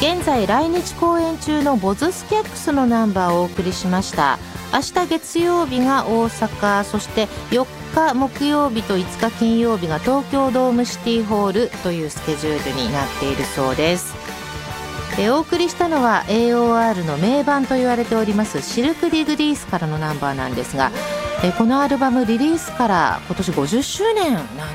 現在来日公演中のボズスキャックスのナンバーをお送りしました。明日月曜日が大阪、そして4日木曜日と5日金曜日が東京ドームシティホールというスケジュールになっているそうです。お送りしたのは AOR の名盤と言われておりますシルク・ディグリースからのナンバーなんですが、このアルバムリリースから今年50周年なん